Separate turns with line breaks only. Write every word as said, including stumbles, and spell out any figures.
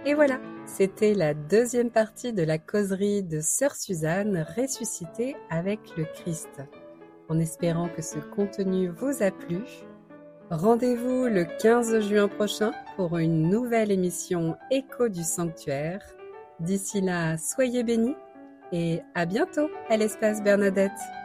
Et voilà, c'était la deuxième partie de la causerie de Sœur Suzanne ressuscitée avec le Christ. En espérant que ce contenu vous a plu, rendez-vous le quinze juin prochain pour une nouvelle émission Écho du Sanctuaire. D'ici là, soyez bénis et à bientôt à l'Espace Bernadette.